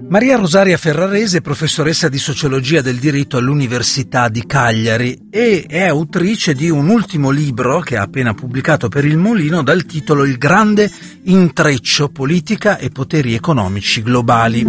Maria Rosaria Ferrarese è professoressa di sociologia del diritto all'Università di Cagliari e è autrice di un ultimo libro che ha appena pubblicato per Il Mulino dal titolo Il grande intreccio, politica e poteri economici globali.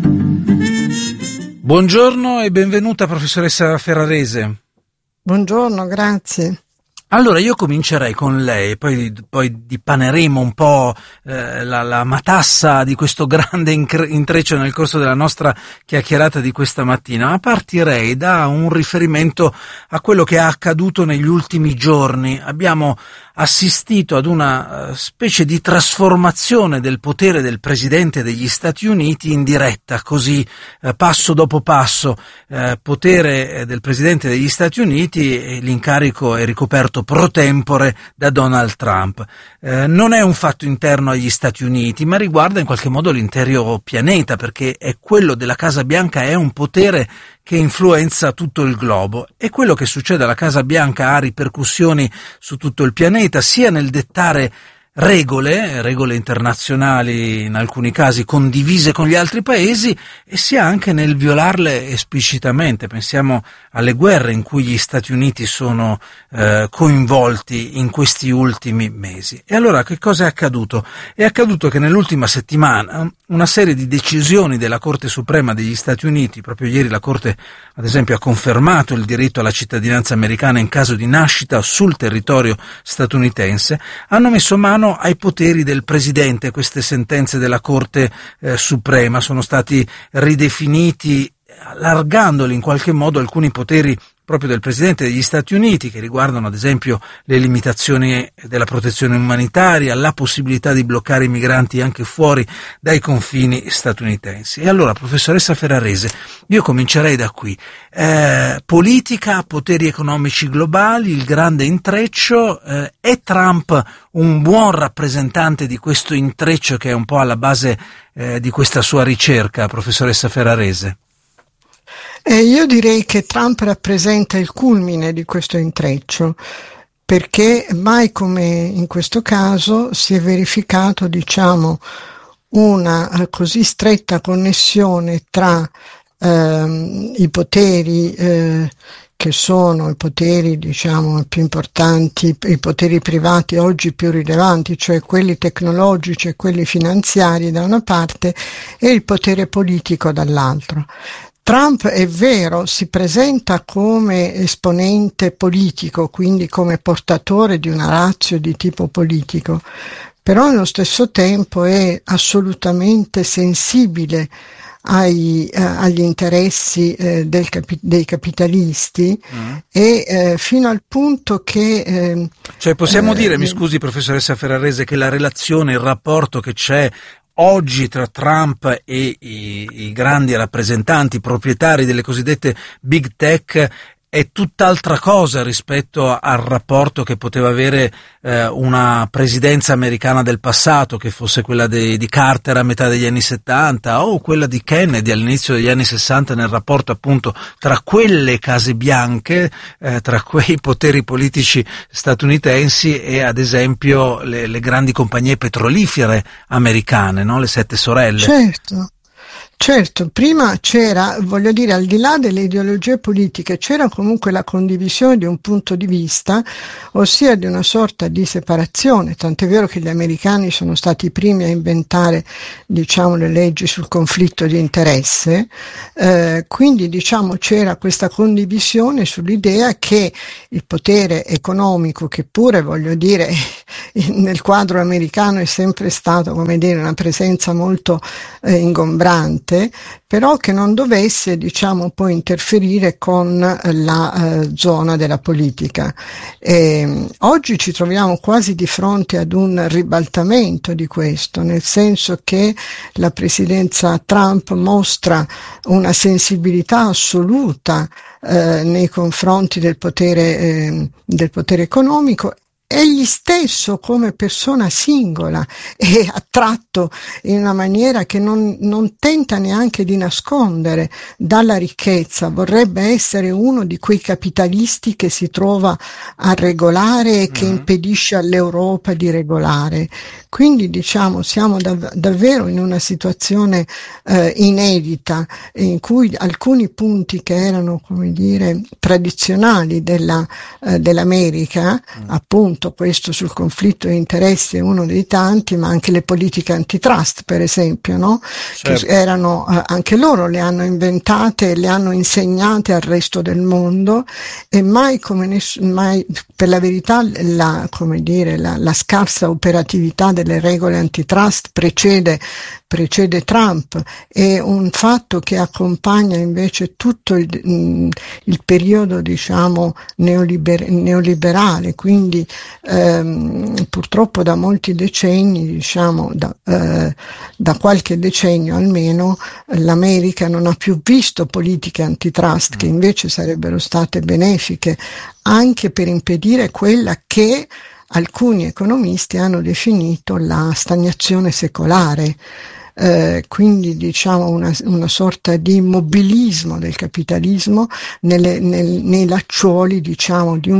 Buongiorno e benvenuta professoressa Ferrarese. Buongiorno, grazie. Allora io comincerei con lei, poi dipaneremo un po' la matassa di questo grande intreccio nel corso della nostra chiacchierata di questa mattina, ma partirei da un riferimento a quello che è accaduto negli ultimi giorni. Abbiamo assistito ad una specie di trasformazione del potere del Presidente degli Stati Uniti in diretta, così passo dopo passo, potere del Presidente degli Stati Uniti, e l'incarico è ricoperto pro tempore da Donald Trump. Non è un fatto interno agli Stati Uniti, ma riguarda in qualche modo l'intero pianeta, perché è quello della Casa Bianca, è un potere che influenza tutto il globo, e quello che succede alla Casa Bianca ha ripercussioni su tutto il pianeta, sia nel dettare regole internazionali, in alcuni casi condivise con gli altri paesi, e sia anche nel violarle esplicitamente. Pensiamo alle guerre in cui gli Stati Uniti sono coinvolti in questi ultimi mesi. E allora che cosa è accaduto? È accaduto che nell'ultima settimana una serie di decisioni della Corte Suprema degli Stati Uniti, proprio ieri la Corte ad esempio ha confermato il diritto alla cittadinanza americana in caso di nascita sul territorio statunitense, hanno messo mano ai poteri del Presidente. Queste sentenze della Corte Suprema sono stati ridefiniti, allargandoli in qualche modo alcuni poteri proprio del Presidente degli Stati Uniti, che riguardano ad esempio le limitazioni della protezione umanitaria, la possibilità di bloccare i migranti anche fuori dai confini statunitensi. E allora, professoressa Ferrarese, io comincerei da qui. Politica, poteri economici globali, il grande intreccio, è Trump un buon rappresentante di questo intreccio che è un po' alla base di questa sua ricerca, professoressa Ferrarese? Io direi che Trump rappresenta il culmine di questo intreccio, perché mai come in questo caso si è verificato, una così stretta connessione tra i poteri che sono i poteri, più importanti, i poteri privati oggi più rilevanti, cioè quelli tecnologici e quelli finanziari da una parte, e il potere politico dall'altro. Trump, è vero, si presenta come esponente politico, quindi come portatore di una ratio di tipo politico, però allo stesso tempo è assolutamente sensibile agli interessi dei capitalisti e fino al punto che... cioè possiamo dire, mi scusi professoressa Ferrarese, che la relazione, il rapporto che c'è oggi tra Trump e i grandi rappresentanti proprietari delle cosiddette big tech è tutt'altra cosa rispetto al rapporto che poteva avere una presidenza americana del passato, che fosse quella di Carter a metà degli anni 70 o quella di Kennedy all'inizio degli anni 60, nel rapporto appunto tra quelle case bianche, tra quei poteri politici statunitensi e ad esempio le grandi compagnie petrolifere americane, no? Le sette sorelle. Certo, prima c'era, al di là delle ideologie politiche, c'era comunque la condivisione di un punto di vista, ossia di una sorta di separazione, tant'è vero che gli americani sono stati i primi a inventare, le leggi sul conflitto di interesse, quindi c'era questa condivisione sull'idea che il potere economico, che pure nel quadro americano è sempre stato, una presenza molto ingombrante, però che non dovesse poi interferire con la zona della politica. Oggi ci troviamo quasi di fronte ad un ribaltamento di questo, nel senso che la presidenza Trump mostra una sensibilità assoluta nei confronti del potere economico. Egli stesso come persona singola è attratto in una maniera che non tenta neanche di nascondere dalla ricchezza, vorrebbe essere uno di quei capitalisti che si trova a regolare e che impedisce all'Europa di regolare. Quindi diciamo siamo davvero in una situazione inedita, in cui alcuni punti che erano, come dire, tradizionali dell'America, appunto questo sul conflitto di interessi è uno dei tanti, ma anche le politiche antitrust, per esempio, no? Certo. Che erano anche loro le hanno inventate, le hanno insegnate al resto del mondo, e mai per la verità la scarsa operatività delle regole antitrust precede Trump, è un fatto che accompagna invece tutto il periodo, diciamo, neoliberale, quindi purtroppo da molti decenni, diciamo da qualche decennio almeno, l'America non ha più visto politiche antitrust che invece sarebbero state benefiche anche per impedire quella che alcuni economisti hanno definito la stagnazione secolare. Quindi diciamo una sorta di immobilismo del capitalismo nei lacciuoli, diciamo, di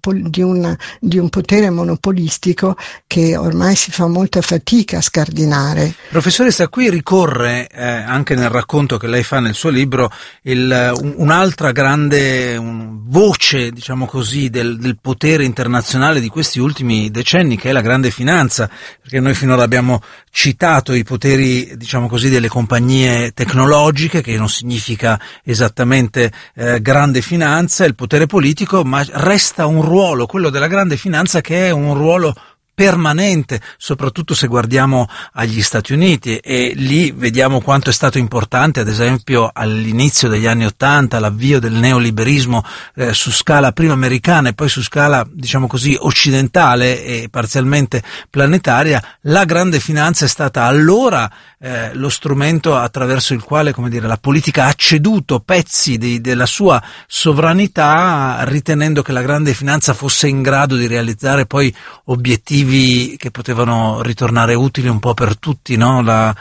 un potere monopolistico che ormai si fa molta fatica a scardinare. Professoressa, qui ricorre anche nel racconto che lei fa nel suo libro un'altra grande voce, diciamo così, del potere internazionale di questi ultimi decenni, che è la grande finanza, perché noi finora abbiamo citato i poteri, diciamo così, delle compagnie tecnologiche, che non significa esattamente grande finanza, il potere politico, ma resta un ruolo, quello della grande finanza, che è un ruolo permanente, soprattutto se guardiamo agli Stati Uniti, e lì vediamo quanto è stato importante, ad esempio all'inizio degli anni '80, l'avvio del neoliberismo su scala prima americana e poi su scala, diciamo così, occidentale e parzialmente planetaria. La grande finanza è stata allora lo strumento attraverso il quale, come dire, la politica ha ceduto pezzi della sua sovranità, ritenendo che la grande finanza fosse in grado di realizzare poi obiettivi che potevano ritornare utili un po' per tutti, no?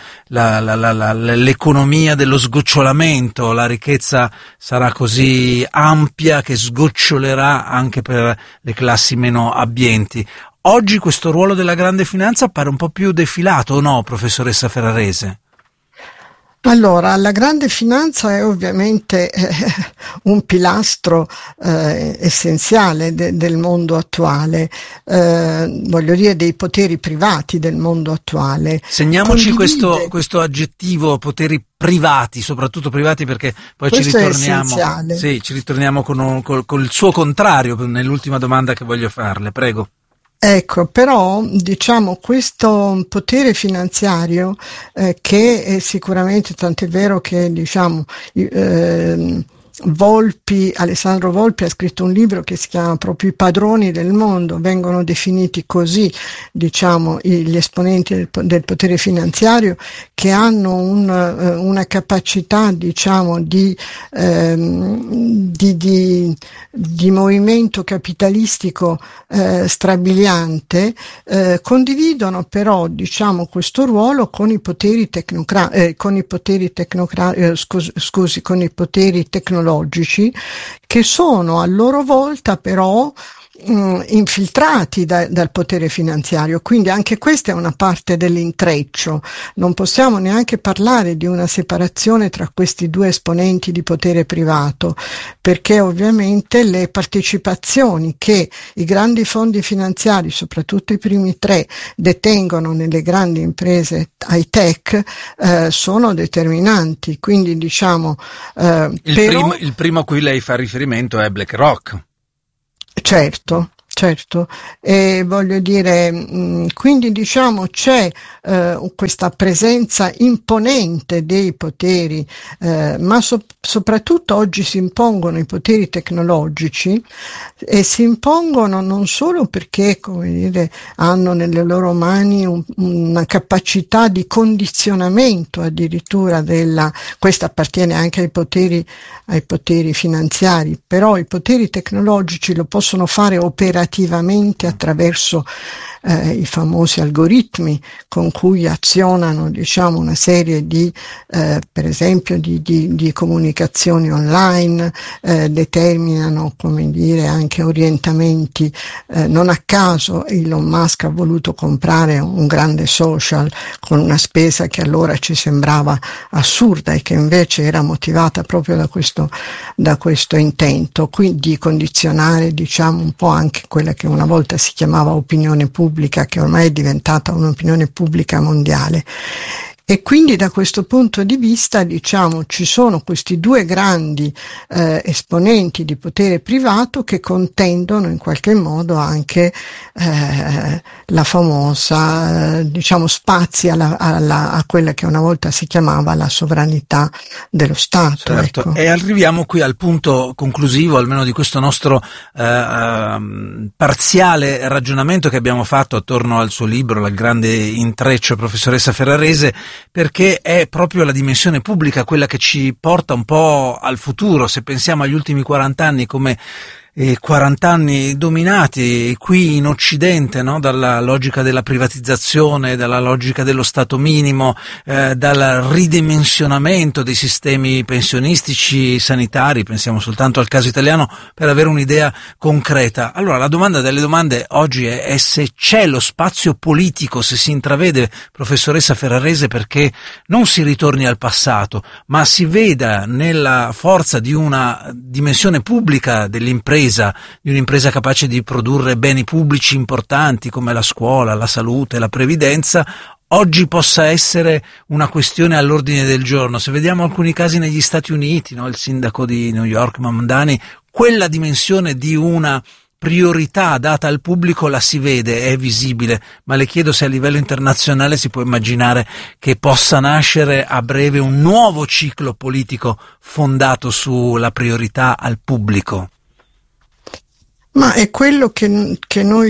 L'economia dello sgocciolamento, la ricchezza sarà così ampia che sgocciolerà anche per le classi meno abbienti. Oggi questo ruolo della grande finanza pare un po' più defilato, o no, professoressa Ferrarese? Allora, la grande finanza è ovviamente un pilastro essenziale del mondo attuale, voglio dire dei poteri privati del mondo attuale. Segniamoci questo aggettivo, poteri privati, soprattutto privati, perché poi questo ci ritorniamo con il suo contrario nell'ultima domanda che voglio farle, prego. Ecco, però diciamo questo potere finanziario che è sicuramente, tant'è vero che diciamo Alessandro Volpi ha scritto un libro che si chiama proprio I padroni del mondo, vengono definiti così, diciamo, gli esponenti del potere finanziario, che hanno una capacità, diciamo, di movimento capitalistico strabiliante, condividono però, diciamo, questo ruolo con i poteri tecnologici, che sono a loro volta però infiltrati dal potere finanziario, quindi anche questa è una parte dell'intreccio. Non possiamo neanche parlare di una separazione tra questi due esponenti di potere privato, perché ovviamente le partecipazioni che i grandi fondi finanziari, soprattutto i primi tre, detengono nelle grandi imprese high tech sono determinanti. Quindi diciamo il primo a cui lei fa riferimento è BlackRock. Certo, e voglio dire, quindi diciamo c'è questa presenza imponente dei poteri, ma soprattutto oggi si impongono i poteri tecnologici, e si impongono non solo perché, come dire, hanno nelle loro mani una capacità di condizionamento addirittura questo appartiene anche ai poteri finanziari, però i poteri tecnologici lo possono fare operativamente attraverso i famosi algoritmi con cui azionano, diciamo, una serie di per esempio di comunicazioni online, determinano, come dire, anche orientamenti. Non a caso Elon Musk ha voluto comprare un grande social con una spesa che allora ci sembrava assurda e che invece era motivata proprio da questo intento, quindi di condizionare, diciamo, un po' anche quella che una volta si chiamava opinione pubblica, che ormai è diventata un'opinione pubblica mondiale. E quindi da questo punto di vista, diciamo, ci sono questi due grandi esponenti di potere privato che contendono in qualche modo anche la famosa, diciamo, spazi a quella che una volta si chiamava la sovranità dello Stato. Certo, ecco. E arriviamo qui al punto conclusivo, almeno di questo nostro parziale ragionamento che abbiamo fatto attorno al suo libro, al grande intreccio, professoressa Ferrarese, perché è proprio la dimensione pubblica quella che ci porta un po' al futuro. Se pensiamo agli ultimi 40 anni come 40 anni dominati qui in Occidente, no? Dalla logica della privatizzazione, dalla logica dello Stato minimo, dal ridimensionamento dei sistemi pensionistici, sanitari, pensiamo soltanto al caso italiano per avere un'idea concreta. Allora la domanda delle domande oggi è se c'è lo spazio politico, se si intravede, professoressa Ferrarese, perché non si ritorni al passato, ma si veda nella forza di una dimensione pubblica dell'impresa, di un'impresa capace di produrre beni pubblici importanti come la scuola, la salute, la previdenza, oggi possa essere una questione all'ordine del giorno. Se vediamo alcuni casi negli Stati Uniti, no? Il sindaco di New York, Mamdani, quella dimensione di una priorità data al pubblico la si vede, è visibile, ma le chiedo se a livello internazionale si può immaginare che possa nascere a breve un nuovo ciclo politico fondato sulla priorità al pubblico. Ma è quello che noi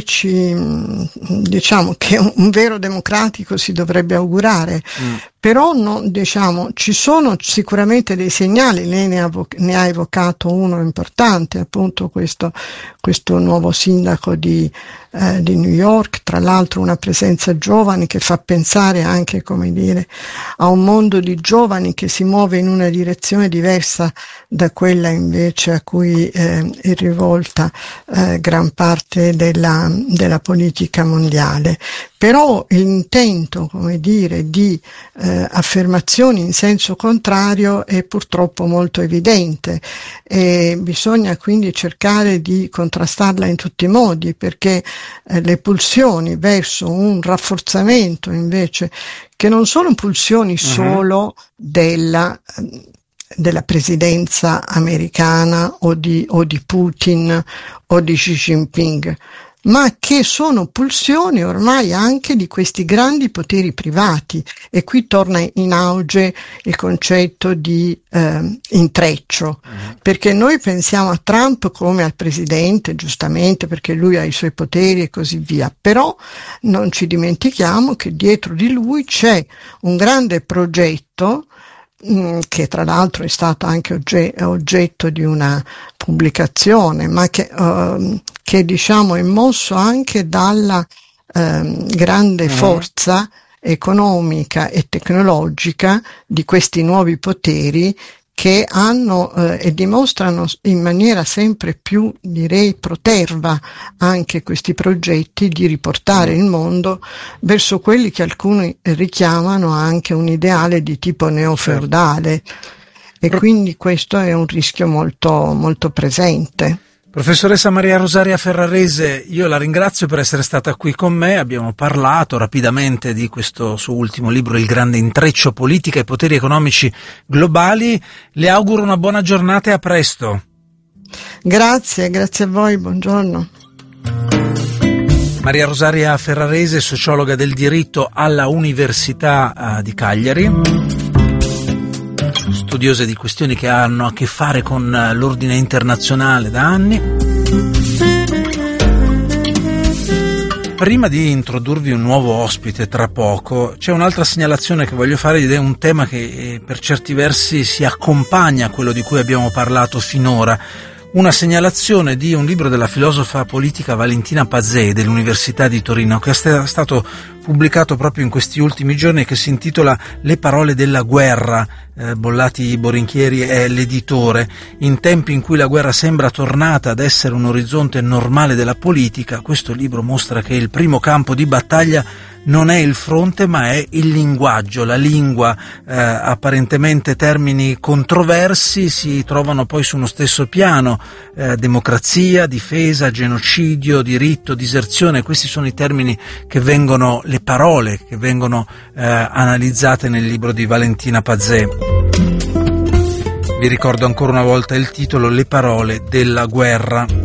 diciamo che un vero democratico si dovrebbe augurare. Però diciamo, ci sono sicuramente dei segnali, lei ne ha evocato uno importante, appunto questo nuovo sindaco di New York, tra l'altro una presenza giovane che fa pensare anche, come dire, a un mondo di giovani che si muove in una direzione diversa da quella invece a cui è rivolta gran parte della politica mondiale. Però l'intento, come dire, di affermazioni in senso contrario è purtroppo molto evidente e bisogna quindi cercare di contrastarla in tutti i modi, perché le pulsioni verso un rafforzamento invece, che non sono pulsioni solo della presidenza americana o di Putin o di Xi Jinping, ma che sono pulsioni ormai anche di questi grandi poteri privati, e qui torna in auge il concetto di intreccio, perché noi pensiamo a Trump come al presidente, giustamente, perché lui ha i suoi poteri e così via, però non ci dimentichiamo che dietro di lui c'è un grande progetto che tra l'altro è stato anche oggetto di una pubblicazione, ma che diciamo è mosso anche dalla grande forza economica e tecnologica di questi nuovi poteri che hanno e dimostrano in maniera sempre più, direi, proterva anche questi progetti di riportare il mondo verso quelli che alcuni richiamano anche un ideale di tipo neofeudale, e quindi questo è un rischio molto, molto presente. Professoressa Maria Rosaria Ferrarese, io la ringrazio per essere stata qui con me, abbiamo parlato rapidamente di questo suo ultimo libro, Il grande intreccio, politica e poteri economici globali. Le auguro una buona giornata e a presto. Grazie a voi, buongiorno. Maria Rosaria Ferrarese, sociologa del diritto alla Università di Cagliari, studiosa di questioni che hanno a che fare con l'ordine internazionale da anni. Prima di introdurvi un nuovo ospite tra poco, c'è un'altra segnalazione che voglio fare, ed è un tema che per certi versi si accompagna a quello di cui abbiamo parlato finora. una segnalazione di un libro della filosofa politica Valentina Pazé dell'Università di Torino, che è stato pubblicato proprio in questi ultimi giorni e che si intitola Le parole della guerra. Bollati Borinchieri è l'editore. In tempi in cui la guerra sembra tornata ad essere un orizzonte normale della politica, questo libro mostra che il primo campo di battaglia non è il fronte ma è il linguaggio, la lingua. Apparentemente termini controversi si trovano poi su uno stesso piano: democrazia, difesa, genocidio, diritto, diserzione. Questi sono i termini che vengono, le parole che vengono analizzate nel libro di Valentina Pazé. Vi ricordo ancora una volta il titolo: Le parole della guerra.